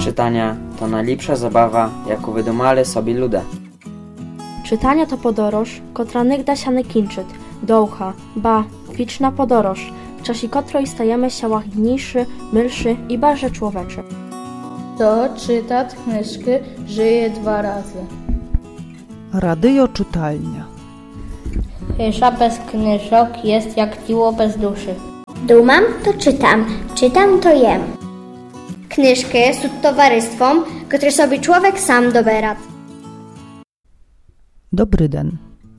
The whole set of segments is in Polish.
czytania to najlepsza zabawa, jaką wydumali sobie ludzie. Czytanie to podoroż, kotra nigda się nie kończy, długa, ba, wieczna podoroż, w czasie której stajemy się łagodniejszy, milszy i bardziej człowieczy. Kto czyta knyżki, żyje 2 razy. Radio czytalnia. Chysza bez knyżok jest jak ciło bez duszy. Dumam to czytam, czytam to jem. Knyżki są towarzystwem, które sobie człowiek sam dobera. Dobry den.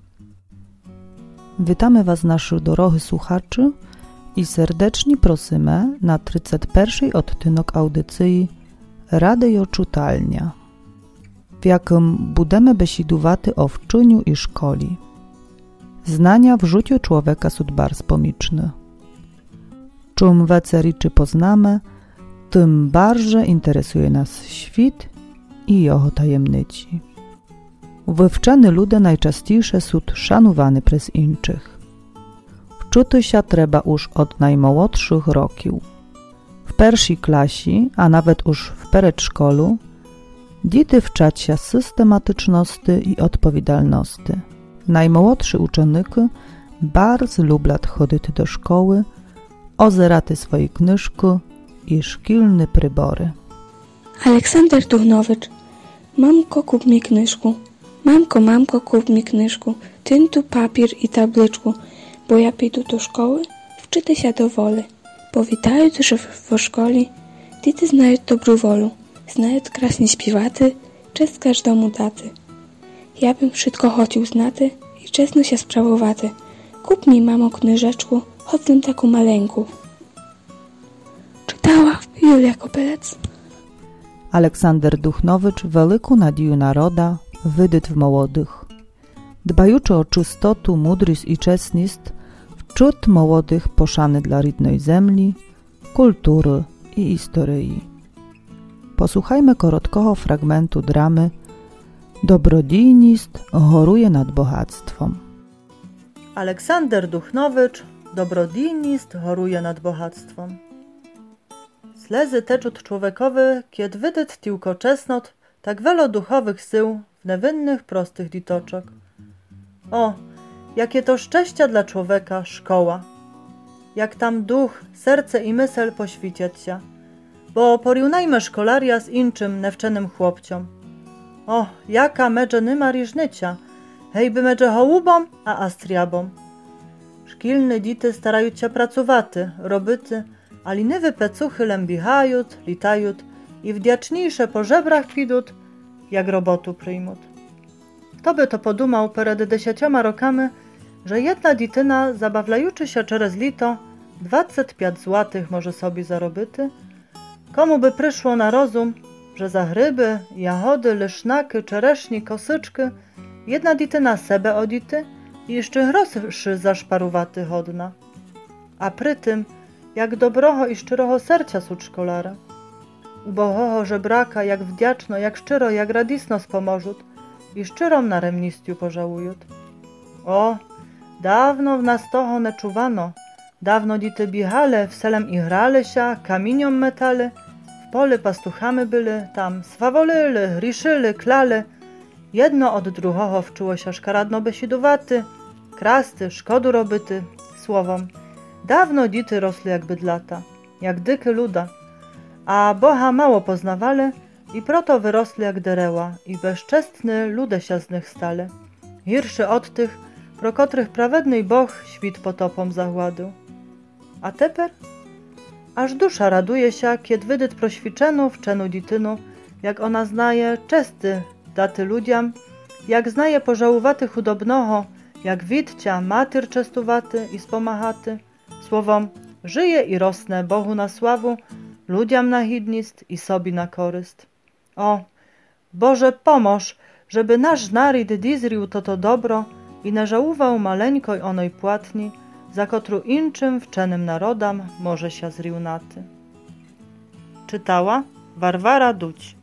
Witamy Was, naszych dorogich słuchaczy, i serdecznie prosimy na 31. odtynek audycji Radio Czytalnia, w jakim budemy besidowaty o wczyniu i szkoli. Znania w życiu człowieka są bardzo pomocne. Czym więcej rzeczy poznamy, tym bardziej interesuje nas świat i jego tajemnice. Wywczeni ludzie najczęściej są szanowani przez innych. Wczuty się trzeba już od najmłodszych roków. W pierwszej klasie, a nawet już w przedszkolu, dzieci wczać się systematyczności i odpowiedzialności. Najmłodszy uczennicy bardzo lubią chodzić do szkoły, ozerać swoje knyżki i szkolne przybory. Aleksander Duchnowicz. Mamko, kup mi knyżku. Mamko, kup mi knyżku. Tyntu, papier i tabliczku, bo ja pójdę do szkoły, wczyty się do woli. Powitają, że w szkole dzieci znają dobrą wolę, znają krasnie śpiewaty, cześć każdemu daty. Ja bym wszystko chciał znaty i czesno się sprawowaty. Kup mi, mamo, knyżeczku, chodzę taką maleńką. Czytała Julia Kopelec. Aleksander Duchnowicz wielką nadzieję naroda wydyt w młodych. Dbajuczy o czystotu, mądrość i czesność, wczut młodych poszany dla rodnej ziemi, kultury i historii. Posłuchajmy krótkiego fragmentu dramy Dobrodziejność choruje nad bogactwem. Aleksander Duchnowicz, Dobrodziejność choruje nad bogactwem. Slzy teczut człowiekowy, kiedy wydyt tylko czesnot, tak wielo duchowych sył w niewinnych, prostych ditoczek. O, jakie to szczęścia dla człowieka szkoła. Jak tam duch, serce i mysl poświeciać się. Bo porównajmy szkolaria z inczym, newczenym chłopciom. O, jaka medże nyma różnica, hejby medże hołubom, a astriabom. Szkilny dity starają się pracowaty, robyty, a liniwy pecuchy lębichajut, litajut i wdziaczniejsze po żebrach pidut, jak robotu przyjmut. Kto by to podumał przed 10 rokami, że jedna dityna, zabawlajuczy się przez lito, 25 złotych może sobie zarobyty? Komu by przyszło na rozum, że za gryby, jahody, lysznaki, czereśni, kosyczki, jedna dityna sebe odity i jeszcze groszy zaszparowaty chodna. A przy tym, jak dobroho i szczeroho serca są szkolara. Ubohoho żebraka, jak wdziaczno, jak szczero, jak radisno spomożut i szczerom na remnistiu pożałujut. O, dawno w nas toho nie czuwano, dawno dity bichale, wselem i grale się, kamieniom metale, w pole pastuchamy byli, tam swawolyli, riszyli, klale. Jedno od drugoho wczuło się szkaradno besidowaty, krasty, szkodu robyty, słowom. Dawno dity rosły jak bydlata, jak dyky luda, a Boha mało poznawali i proto wyrosli jak dereła i bezczestny lude się z nich stale. Hirszy od tych, pro kotrych prawedny Boh świt potopom zagładył. A teper? Aż dusza raduje się, kiedy wydyt proświczenu wczenu ditynu, jak ona znaje czesty daty ludziom, jak znaje pożałowaty chudobnoho, jak widcia matyr czestuwaty i spomachaty, słowom, żyje i rosnę Bohu na sławu, ludziom na hidnist i sobie na koryst. O, Boże pomóż, żeby nasz naród dizrił to dobro i nie żałował maleńkoj onej płatni, za kotru inczym wczenym narodam może się zriunaty. Czytała Warwara Duć.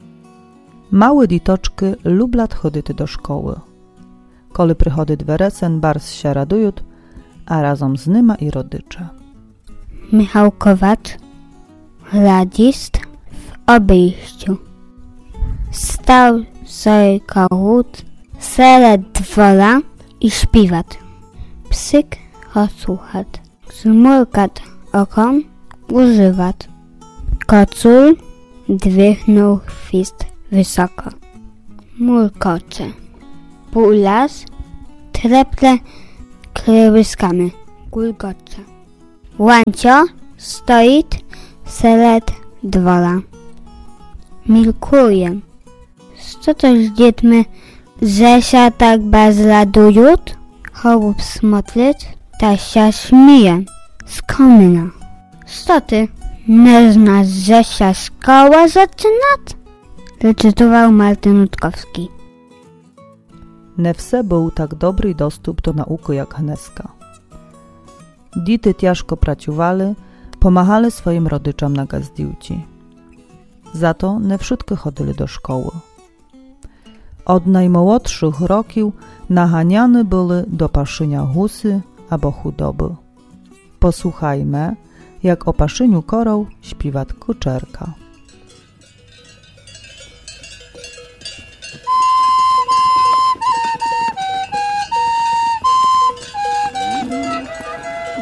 Małe ditoczki lubią chodzić do szkoły. Koli przychodzi weresen, bars się radują, a razem z nyma i rodycze. Michał Kowat, radist w obejściu. Stał sobie kogut, serед dwora i śpiwat. Psyk osłuchat, zmurkat okom, używat. Kocur dwichnął chwist wysoko. Murkocze. Półlas, treple kryłyskami, gulgocze. Łancio stoit serед dwora. Milkuje. Co to z dziećmi, że się tak bezradują? Chorób smotrzyć, ta się śmieje z komina. Co ty, nie znasz, że się szkoła zaczynać? Recytował Martin Rutkowski. Не все був так добрий доступ до науки, як Гнеска. Діти тяжко працювали, помагали своїм родичам на газдівці. Зато не wszyscy chodzili do szkoły. Od najmłodszych roków naganiane były do paszynia husy albo chudoby. Posłuchajmy, jak o paszyniu korał śpiewa Kuczerka.